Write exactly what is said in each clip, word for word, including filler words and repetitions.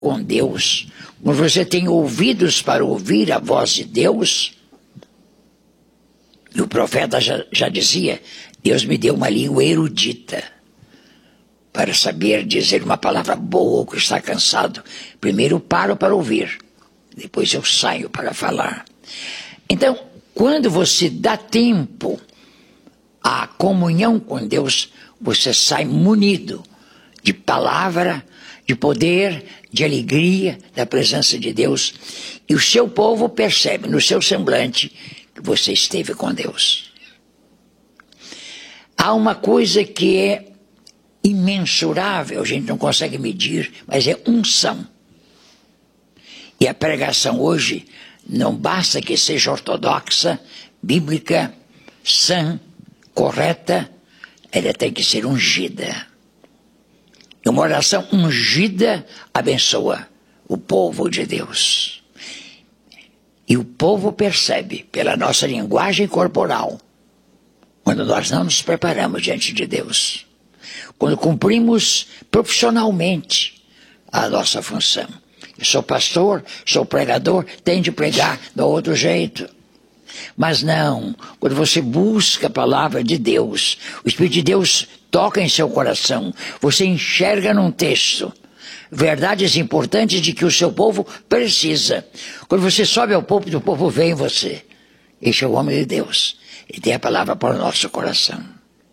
com Deus, quando você tem ouvidos para ouvir a voz de Deus, e o profeta já, já dizia, Deus me deu uma língua erudita para saber dizer uma palavra boa que está cansado. Primeiro paro para ouvir, depois eu saio para falar. Então, quando você dá tempo à comunhão com Deus, você sai munido de palavra, de poder, de alegria da presença de Deus. E o seu povo percebe no seu semblante que você esteve com Deus. Há uma coisa que é imensurável, a gente não consegue medir, mas é unção. E a pregação hoje não basta que seja ortodoxa, bíblica, sã, correta, ela tem que ser ungida. E uma oração ungida abençoa o povo de Deus. E o povo percebe pela nossa linguagem corporal, quando nós não nos preparamos diante de Deus, quando cumprimos profissionalmente a nossa função. Eu sou pastor, sou pregador, tenho de pregar do outro jeito. Mas não, quando você busca a palavra de Deus, o Espírito de Deus toca em seu coração, você enxerga num texto verdades importantes de que o seu povo precisa. Quando você sobe ao púlpito, o povo vê em você. Esse é o homem de Deus. Ele tem a palavra para o nosso coração.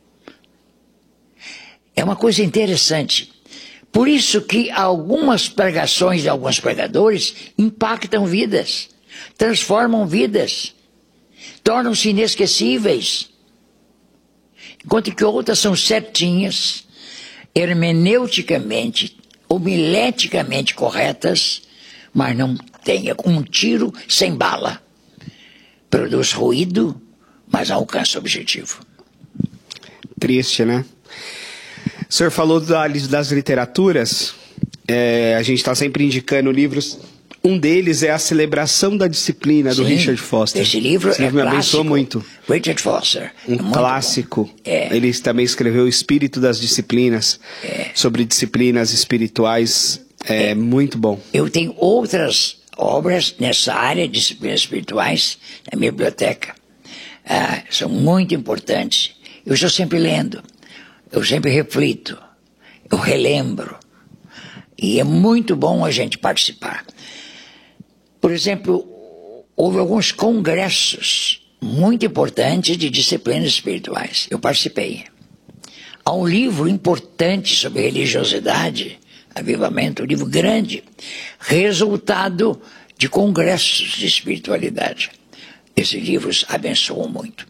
É uma coisa interessante. Por isso que algumas pregações de alguns pregadores impactam vidas, transformam vidas, tornam-se inesquecíveis. Enquanto que outras são certinhas, hermeneuticamente, homileticamente corretas, mas não tem um tiro sem bala. Produz ruído, mas alcança o objetivo. Triste, né? O senhor falou das literaturas, é, a gente está sempre indicando livros. Um deles é A Celebração da Disciplina, do Sim, Richard Foster. Esse livro esse é livro me clássico. abençoou muito. Richard Foster. Um é clássico. É. Ele também escreveu O Espírito das Disciplinas, é. sobre disciplinas espirituais. É, é muito bom. Eu tenho outras obras nessa área de disciplinas espirituais na minha biblioteca. Ah, são muito importantes. Eu estou sempre lendo. Eu sempre reflito. Eu relembro. E é muito bom a gente participar. Por exemplo, houve alguns congressos muito importantes de disciplinas espirituais. Eu participei. Há um livro importante sobre religiosidade, Avivamento, um livro grande, resultado de congressos de espiritualidade. Esses livros abençoam muito.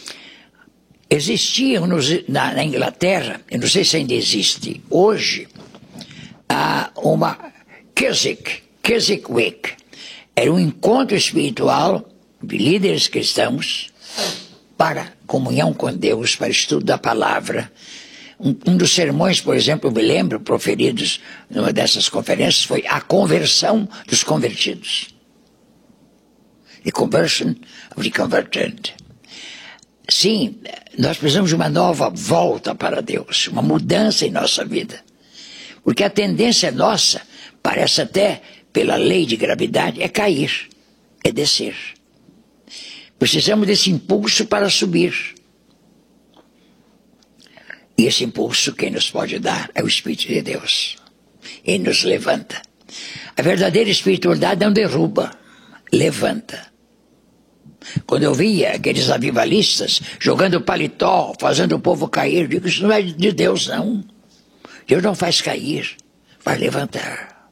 Existiam nos, na, na Inglaterra, eu não sei se ainda existe hoje, uma Keswick, Keswick Week. Era um encontro espiritual de líderes cristãos para comunhão com Deus, para estudo da palavra. Um, um dos sermões, por exemplo, eu me lembro, proferidos numa dessas conferências, foi a conversão dos convertidos. The conversion of the converted. Sim, nós precisamos de uma nova volta para Deus, uma mudança em nossa vida. Porque a tendência nossa, parece até pela lei de gravidade, é cair, é descer. Precisamos desse impulso para subir. E esse impulso quem nos pode dar é o Espírito de Deus. Ele nos levanta. A verdadeira espiritualidade não derruba, levanta. Quando eu via aqueles avivalistas jogando paletó, fazendo o povo cair, eu digo, isso não é de Deus, não. Deus não faz cair, faz levantar.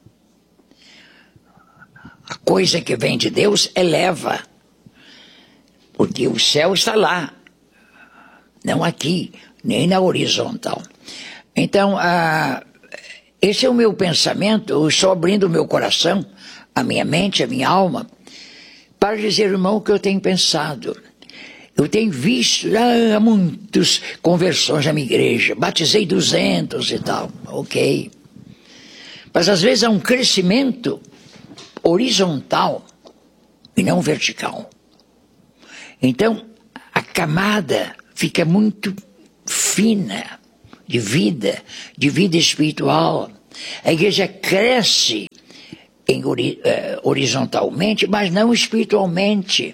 A coisa que vem de Deus eleva, porque o céu está lá, não aqui, nem na horizontal. Então, ah, esse é o meu pensamento, eu estou abrindo o meu coração, a minha mente, a minha alma, para dizer, irmão, o que eu tenho pensado. Eu tenho visto ah, muitas conversões na minha igreja, batizei duzentos e tal, ok. Mas às vezes há um crescimento horizontal e não vertical. Então, a camada fica muito fina de vida, de vida espiritual. A igreja cresce em, uh, horizontalmente, mas não espiritualmente.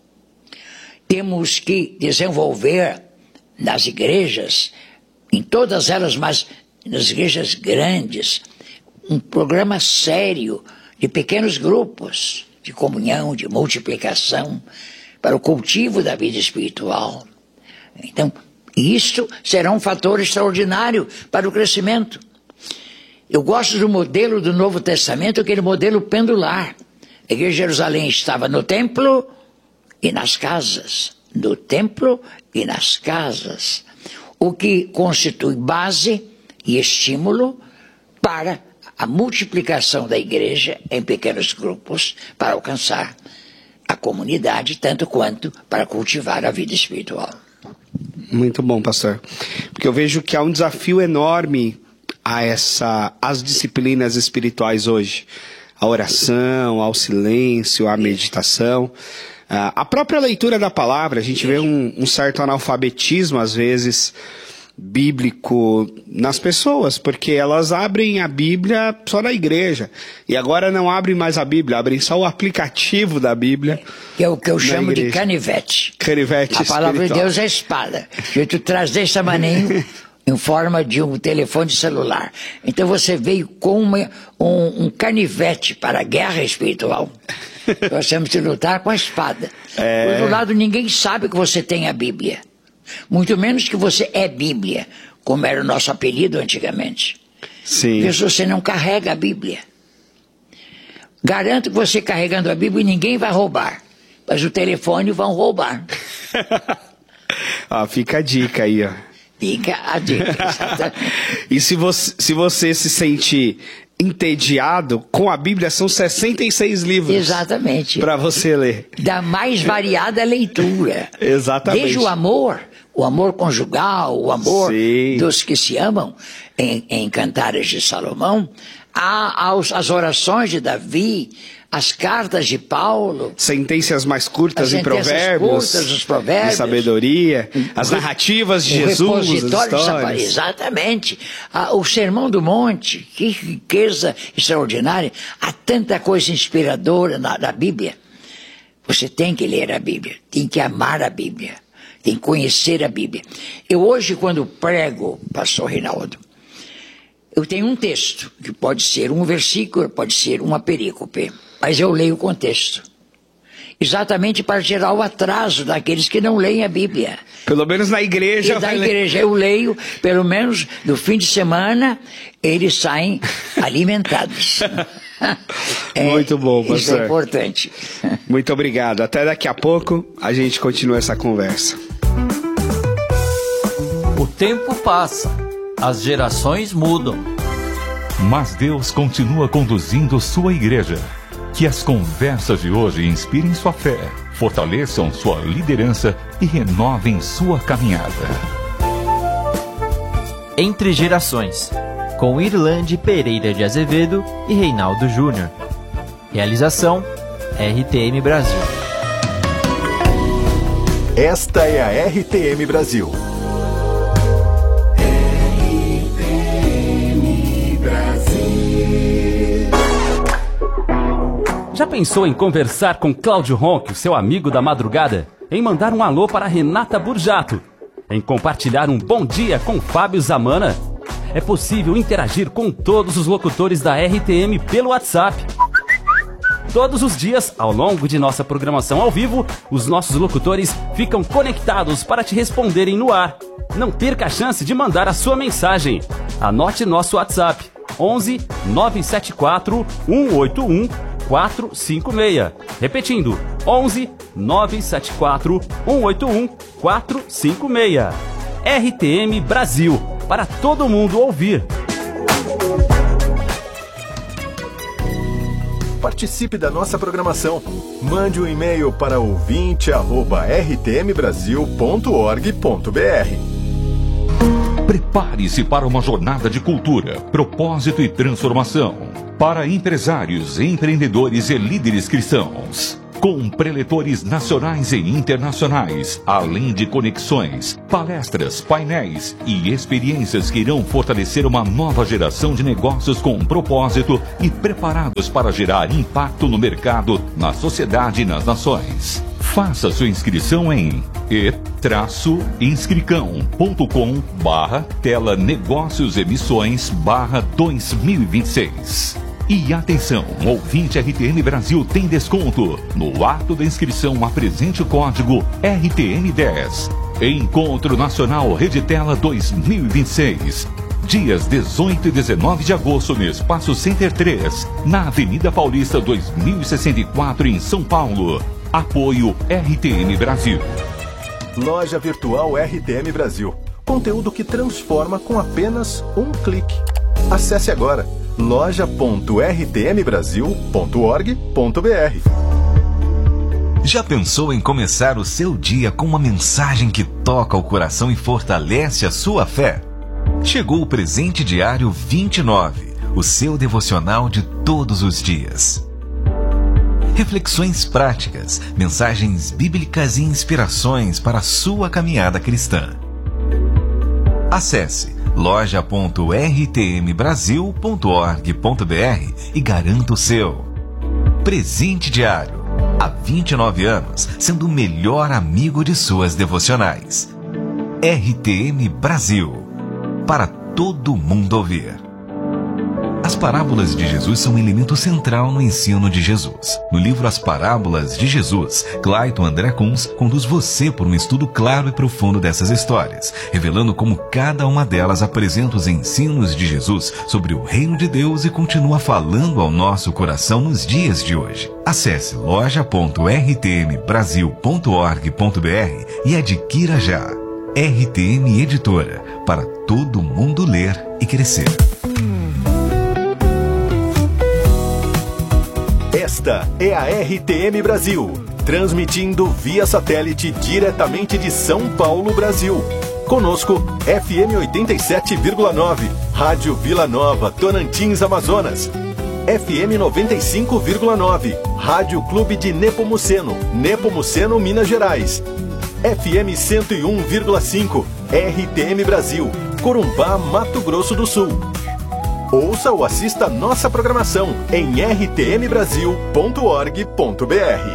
Temos que desenvolver nas igrejas, em todas elas, mas nas igrejas grandes, um programa sério de pequenos grupos, de comunhão, de multiplicação, para o cultivo da vida espiritual. Então, isso será um fator extraordinário para o crescimento. Eu gosto do modelo do Novo Testamento, aquele modelo pendular. A igreja de Jerusalém estava no templo e nas casas. No templo e nas casas. O que constitui base e estímulo para a multiplicação da igreja em pequenos grupos para alcançar a comunidade, tanto quanto para cultivar a vida espiritual. Muito bom, pastor. Porque eu vejo que há um desafio enorme a essa, as disciplinas espirituais hoje. A oração, ao silêncio, a meditação. A própria leitura da palavra, a gente vê um, um certo analfabetismo, às vezes, bíblico nas pessoas, porque elas abrem a Bíblia só na igreja. E agora não abrem mais a Bíblia, abrem só o aplicativo da Bíblia. Que é o que eu chamo igreja. de canivete. Canivete A palavra espiritual. de Deus é espada. E tu traz desse tamanho em forma de um telefone celular. Então você veio com uma, um, um canivete para a guerra espiritual. Nós temos que lutar com a espada. É... Por outro lado, ninguém sabe que você tem a Bíblia. Muito menos que você é Bíblia, como era o nosso apelido antigamente. Sim. Porque você não carrega a Bíblia. Garanto que você carregando a Bíblia ninguém vai roubar. Mas o telefone vão roubar. Ah, fica a dica aí, ó. Fica a dica. E se você, se você se sentir entediado, com a Bíblia são sessenta e seis livros. Exatamente. Para você ler. Da mais variada leitura. Exatamente. Desde o amor, o amor conjugal, o amor Sim. dos que se amam, em, em Cantares de Salomão, há aos, as orações de Davi, as cartas de Paulo, sentenças mais curtas em provérbios, curtas, os provérbios, de sabedoria, as narrativas de Jesus, as histórias. Exatamente. Ah, o Sermão do Monte, que riqueza extraordinária. Há tanta coisa inspiradora na, na Bíblia. Você tem que ler a Bíblia, tem que amar a Bíblia, tem que conhecer a Bíblia. Eu hoje, quando prego, pastor Reinaldo, eu tenho um texto, que pode ser um versículo, pode ser uma perícope, mas eu leio o contexto. Exatamente para tirar o atraso daqueles que não leem a Bíblia. Pelo menos na igreja. E da igreja eu leio, pelo menos no fim de semana, eles saem alimentados. É, muito bom, pastor. Isso é importante. Muito obrigado. Até daqui a pouco a gente continua essa conversa. O tempo passa. As gerações mudam. Mas Deus continua conduzindo sua igreja. Que as conversas de hoje inspirem sua fé, fortaleçam sua liderança e renovem sua caminhada. Entre Gerações, com Irlande Pereira de Azevedo e Reinaldo Júnior. Realização R T M Brasil. Esta é a R T M Brasil. Já pensou em conversar com Cláudio Ronque, o seu amigo da madrugada? Em mandar um alô para Renata Burjato? Em compartilhar um bom dia com Fábio Zamana? É possível interagir com todos os locutores da R T M pelo WhatsApp. Todos os dias, ao longo de nossa programação ao vivo, os nossos locutores ficam conectados para te responderem no ar. Não perca a chance de mandar a sua mensagem. Anote nosso WhatsApp: onze nove sete quatro um oito um quatro cinco seis. Repetindo, onze nove sete quatro um oito um quatro cinco seis. R T M Brasil, para todo mundo ouvir. Participe da nossa programação. Mande um e-mail para ouvinte arroba r t m brasil ponto org ponto b r. Prepare-se para uma jornada de cultura, propósito e transformação. Para empresários, empreendedores e líderes cristãos. com preletores nacionais e internacionais, além de conexões, palestras, painéis e experiências que irão fortalecer uma nova geração de negócios com propósito e preparados para gerar impacto no mercado, na sociedade e nas nações. Faça sua inscrição em e inscricão ponto com barra tela negócios emissões barra dois mil e vinte e seis. E atenção, o ouvinte R T M Brasil tem desconto. No ato da inscrição, apresente o código R T M dez. Encontro Nacional Reditela dois mil e vinte e seis. Dias dezoito e dezenove de agosto no Espaço Center três, na Avenida Paulista dois mil e sessenta e quatro, em São Paulo. Apoio R T M Brasil. Loja Virtual R T M Brasil. Conteúdo que transforma com apenas um clique. Acesse agora loja ponto r t m brasil ponto org ponto b r. Já pensou em começar o seu dia com uma mensagem que toca o coração e fortalece a sua fé? Chegou o Presente Diário vinte e nove, o seu devocional de todos os dias. Reflexões práticas, mensagens bíblicas e inspirações para a sua caminhada cristã. Acesse loja ponto r t m brasil ponto org ponto b r e garanta o seu. Presente Diário, há vinte e nove anos, sendo o melhor amigo de suas devocionais. R T M Brasil, para todo mundo ouvir. As parábolas de Jesus são um elemento central no ensino de Jesus. No livro As Parábolas de Jesus, Clayton André Kunz conduz você por um estudo claro e profundo dessas histórias, revelando como cada uma delas apresenta os ensinos de Jesus sobre o reino de Deus e continua falando ao nosso coração nos dias de hoje. Acesse loja ponto r t m brasil ponto org ponto b r e adquira já. R T M Editora, para todo mundo ler e crescer. Esta é a R T M Brasil, transmitindo via satélite diretamente de São Paulo, Brasil. Conosco, F M oitenta e sete vírgula nove, Rádio Vila Nova, Tocantins, Amazonas. F M noventa e cinco vírgula nove, Rádio Clube de Nepomuceno, Nepomuceno, Minas Gerais. F M cento e um vírgula cinco, R T M Brasil, Corumbá, Mato Grosso do Sul. Ouça ou assista nossa programação em r t m brasil ponto org ponto b r.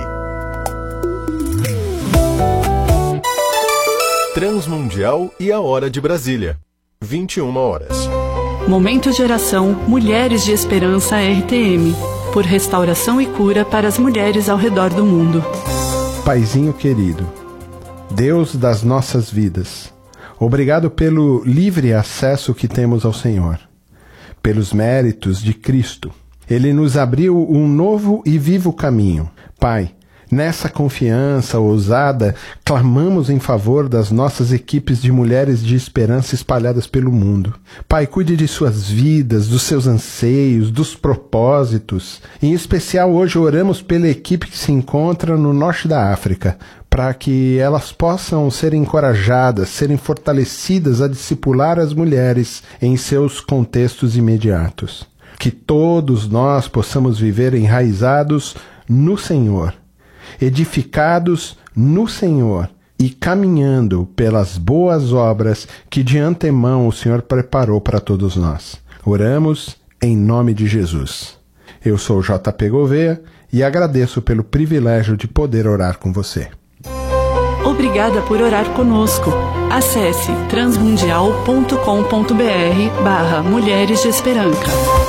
Transmundial e a Hora de Brasília, vinte e uma horas. Momento Geração Mulheres de Esperança R T M, por restauração e cura para as mulheres ao redor do mundo. Paizinho querido, Deus das nossas vidas, obrigado pelo livre acesso que temos ao Senhor. Pelos méritos de Cristo, Ele nos abriu um novo e vivo caminho. Pai, nessa confiança ousada, clamamos em favor das nossas equipes de mulheres de esperança espalhadas pelo mundo. Pai, cuide de suas vidas, dos seus anseios, dos propósitos. Em especial, hoje oramos pela equipe que se encontra no norte da África, para que elas possam ser encorajadas, serem fortalecidas a discipular as mulheres em seus contextos imediatos. Que todos nós possamos viver enraizados no Senhor, edificados no Senhor e caminhando pelas boas obras que de antemão o Senhor preparou para todos nós. Oramos em nome de Jesus. Eu sou o J P Gouveia e agradeço pelo privilégio de poder orar com você. Obrigada por orar conosco. Acesse transmundial ponto com ponto b r barra Mulheres de Esperança.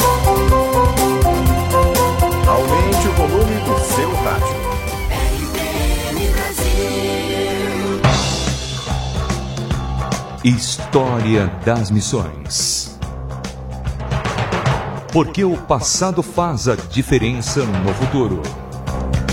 Aumente o volume do seu rádio. História das Missões. Porque o passado faz a diferença no futuro.